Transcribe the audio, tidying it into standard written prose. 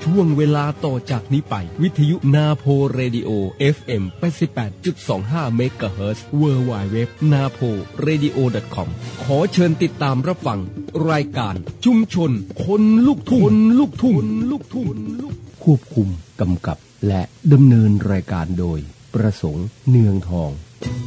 ช่วงเวลาต่อจากนี้ไปวิทยุนาโพเรดิโอ FM 88.25 เมกะเฮิรตซ์ www naporadio.com ขอเชิญติดตามรับฟังรายการชุมชนคนลูกทุ่งควบคุมกำกับและดำเนินรายการโดยประสงค์เนืองทอง